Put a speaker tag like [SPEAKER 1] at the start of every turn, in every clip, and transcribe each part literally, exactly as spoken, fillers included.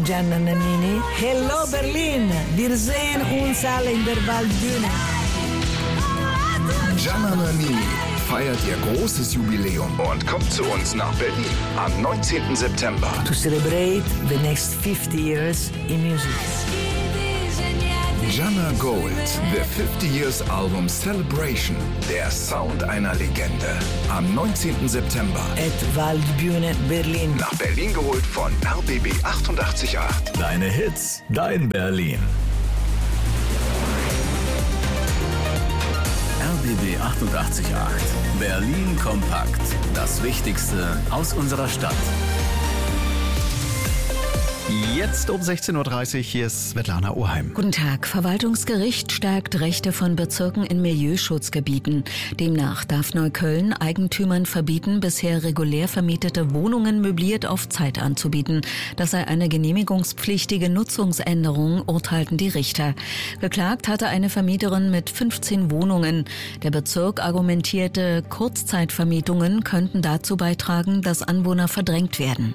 [SPEAKER 1] Gianna Nannini. Hello Berlin, wir sehen uns alle in der Waldbühne.
[SPEAKER 2] Gianna Nannini feiert ihr großes Jubiläum und kommt zu uns nach Berlin am neunzehnten September.
[SPEAKER 1] To celebrate the next fifty years in music.
[SPEAKER 2] Gianna Gold, The fifty Years Album Celebration, der Sound einer Legende. Am neunzehnten September.
[SPEAKER 1] At Waldbühne Berlin.
[SPEAKER 2] Nach Berlin geholt von R B B achtundachtzig Komma acht.
[SPEAKER 3] Deine Hits, dein Berlin. R B B achtundachtzig Komma acht. Berlin kompakt. Das Wichtigste aus unserer Stadt.
[SPEAKER 4] Jetzt um sechzehn Uhr dreißig, hier ist Svetlana Oheim.
[SPEAKER 5] Guten Tag. Verwaltungsgericht stärkt Rechte von Bezirken in Milieuschutzgebieten. Demnach darf Neukölln Eigentümern verbieten, bisher regulär vermietete Wohnungen möbliert auf Zeit anzubieten. Das sei eine genehmigungspflichtige Nutzungsänderung, urteilten die Richter. Geklagt hatte eine Vermieterin mit fünfzehn Wohnungen. Der Bezirk argumentierte, Kurzzeitvermietungen könnten dazu beitragen, dass Anwohner verdrängt werden.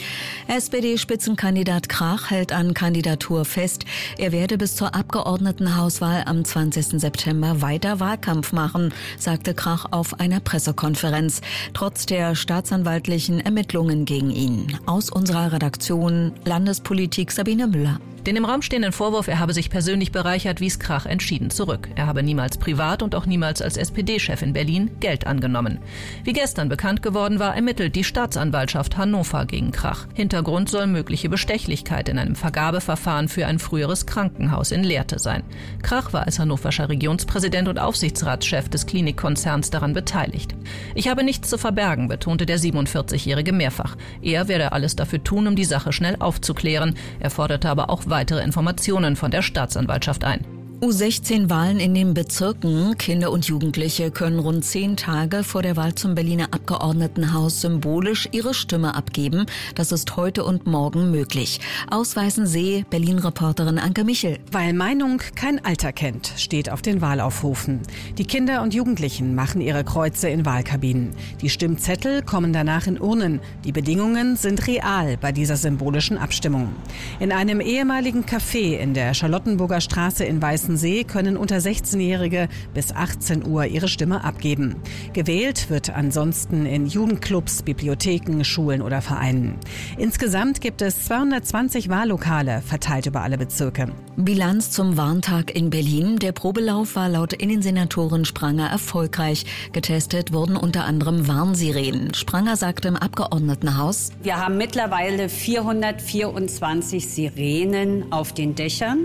[SPEAKER 5] S P D-Spitzenkandidat Krach hält an Kandidatur fest. Er werde bis zur Abgeordnetenhauswahl am zwanzigsten September weiter Wahlkampf machen, sagte Krach auf einer Pressekonferenz, trotz der staatsanwaltlichen Ermittlungen gegen ihn. Aus unserer Redaktion Landespolitik Sabine Müller.
[SPEAKER 6] Den im Raum stehenden Vorwurf, er habe sich persönlich bereichert, wies Krach entschieden zurück. Er habe niemals privat und auch niemals als S P D-Chef in Berlin Geld angenommen. Wie gestern bekannt geworden war, ermittelt die Staatsanwaltschaft Hannover gegen Krach. Hintergrund soll mögliche Bestechlichkeit in einem Vergabeverfahren für ein früheres Krankenhaus in Lehrte sein. Krach war als hannoverscher Regionspräsident und Aufsichtsratschef des Klinikkonzerns daran beteiligt. Ich habe nichts zu verbergen, betonte der siebenundvierzigjährige mehrfach. Er werde alles dafür tun, um die Sache schnell aufzuklären. Er forderte aber auch weitere Informationen von der Staatsanwaltschaft ein.
[SPEAKER 5] U sechzehn Wahlen in den Bezirken. Kinder und Jugendliche können rund zehn Tage vor der Wahl zum Berliner Abgeordnetenhaus symbolisch ihre Stimme abgeben. Das ist heute und morgen möglich. Ausweisen Sie Berlin-Reporterin Anke Michel.
[SPEAKER 7] Weil Meinung kein Alter kennt, steht auf den Wahlaufrufen. Die Kinder und Jugendlichen machen ihre Kreuze in Wahlkabinen. Die Stimmzettel kommen danach in Urnen. Die Bedingungen sind real bei dieser symbolischen Abstimmung. In einem ehemaligen Café in der Charlottenburger Straße in Weißensee können unter sechzehnjährige bis achtzehn Uhr ihre Stimme abgeben. Gewählt wird ansonsten in Jugendclubs, Bibliotheken, Schulen oder Vereinen. Insgesamt gibt es zweihundertzwanzig Wahllokale, verteilt über alle Bezirke.
[SPEAKER 5] Bilanz zum Warntag in Berlin. Der Probelauf war laut Innensenatorin Spranger erfolgreich. Getestet wurden unter anderem Warnsirenen. Spranger sagte im Abgeordnetenhaus:
[SPEAKER 8] Wir haben mittlerweile vierhundertvierundzwanzig Sirenen auf den Dächern.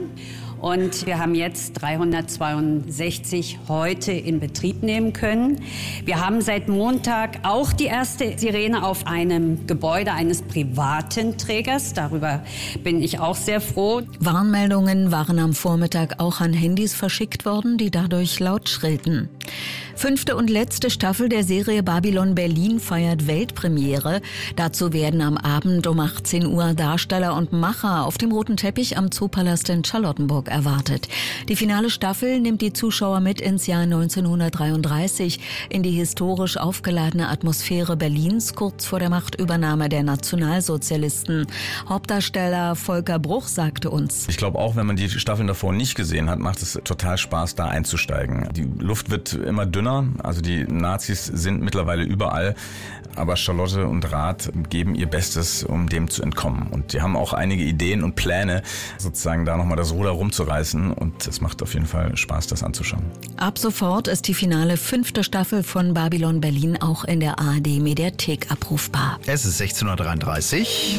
[SPEAKER 8] Und wir haben jetzt dreihundertzweiundsechzig heute in Betrieb nehmen können. Wir haben seit Montag auch die erste Sirene auf einem Gebäude eines privaten Trägers. Darüber bin ich auch sehr froh.
[SPEAKER 5] Warnmeldungen waren am Vormittag auch an Handys verschickt worden, die dadurch laut schrillten. Fünfte und letzte Staffel der Serie Babylon Berlin feiert Weltpremiere. Dazu werden am Abend um achtzehn Uhr Darsteller und Macher auf dem roten Teppich am Zoopalast in Charlottenburg erwartet. Die finale Staffel nimmt die Zuschauer mit ins Jahr neunzehnhundertdreiunddreißig, in die historisch aufgeladene Atmosphäre Berlins kurz vor der Machtübernahme der Nationalsozialisten. Hauptdarsteller Volker Bruch sagte uns:
[SPEAKER 9] Ich glaube, auch wenn man die Staffeln davor nicht gesehen hat, macht es total Spaß, da einzusteigen. Die Luft wird immer dünner, also die Nazis sind mittlerweile überall, aber Charlotte und Rath geben ihr Bestes, um dem zu entkommen. Und die haben auch einige Ideen und Pläne, sozusagen da nochmal das Ruder rumzureißen, und es macht auf jeden Fall Spaß, das anzuschauen.
[SPEAKER 5] Ab sofort ist die finale fünfte Staffel von Babylon Berlin auch in der A R D-Mediathek abrufbar.
[SPEAKER 4] Es ist sechzehn Uhr dreiunddreißig.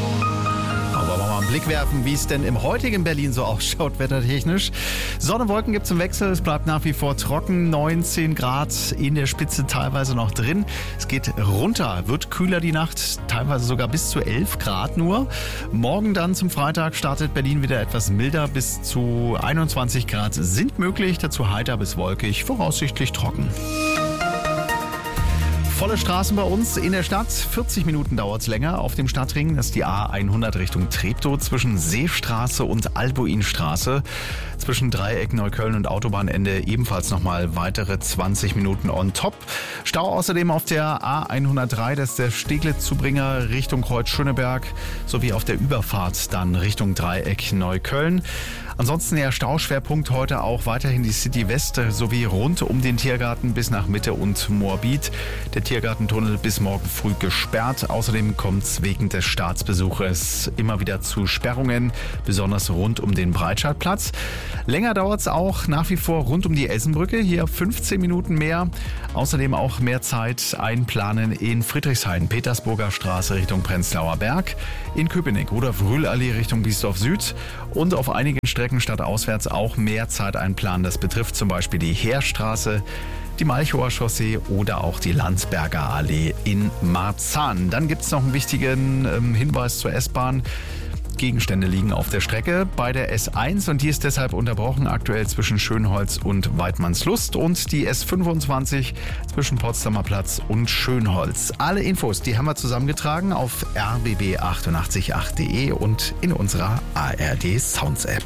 [SPEAKER 4] Aber wollen wir mal einen Blick werfen, wie es denn im heutigen Berlin so ausschaut, wettertechnisch. Sonne, Wolken gibt es im Wechsel. Es bleibt nach wie vor trocken. neunzehn Grad in der Spitze teilweise noch drin. Es geht runter, wird kühler die Nacht, teilweise sogar bis zu elf Grad nur. Morgen dann zum Freitag startet Berlin wieder etwas milder. Bis zu einundzwanzig Grad sind möglich. Dazu heiter bis wolkig, voraussichtlich trocken. Volle Straßen bei uns in der Stadt. vierzig Minuten dauert es länger auf dem Stadtring. Das ist die A hundert Richtung Treptow zwischen Seestraße und Albuinstraße. Zwischen Dreieck Neukölln und Autobahnende ebenfalls nochmal weitere zwanzig Minuten on top. Stau außerdem auf der A hundertdrei, das ist der Steglitz-Zubringer Richtung Kreuz-Schöneberg, sowie auf der Überfahrt dann Richtung Dreieck Neukölln. Ansonsten der Stauschwerpunkt heute auch weiterhin die City West sowie rund um den Tiergarten bis nach Mitte und Moabit. Der Tiergartentunnel bis morgen früh gesperrt. Außerdem kommt es wegen des Staatsbesuches immer wieder zu Sperrungen, besonders rund um den Breitscheidplatz. Länger dauert es auch nach wie vor rund um die Essenbrücke, hier fünfzehn Minuten mehr. Außerdem auch mehr Zeit einplanen in Friedrichshain, Petersburger Straße Richtung Prenzlauer Berg, in Köpenick oder Rühlallee Richtung Biesdorf Süd und auf einigen Strecken stadtauswärts auch mehr Zeit einplanen. Das betrifft zum Beispiel die Heerstraße, die Malchower Chaussee oder auch die Landsberger Allee in Marzahn. Dann gibt es noch einen wichtigen ähm, Hinweis zur S-Bahn. Gegenstände liegen auf der Strecke bei der S eins und die ist deshalb unterbrochen aktuell zwischen Schönholz und Weidmannslust und die S fünfundzwanzig zwischen Potsdamer Platz und Schönholz. Alle Infos, die haben wir zusammengetragen auf r b b achtundachtzig punkt acht punkt d e und in unserer A R D Sounds App.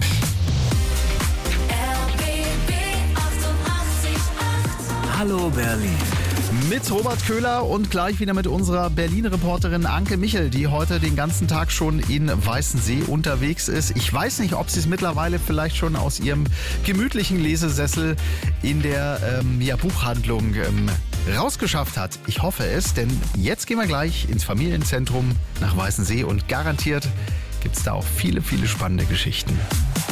[SPEAKER 3] Hallo Berlin.
[SPEAKER 4] Mit Robert Köhler und gleich wieder mit unserer Berlin-Reporterin Anke Michel, die heute den ganzen Tag schon in Weißensee unterwegs ist. Ich weiß nicht, ob sie es mittlerweile vielleicht schon aus ihrem gemütlichen Lesesessel in der ähm, ja, Buchhandlung ähm, rausgeschafft hat. Ich hoffe es, denn jetzt gehen wir gleich ins Familienzentrum nach Weißensee und garantiert gibt es da auch viele, viele spannende Geschichten.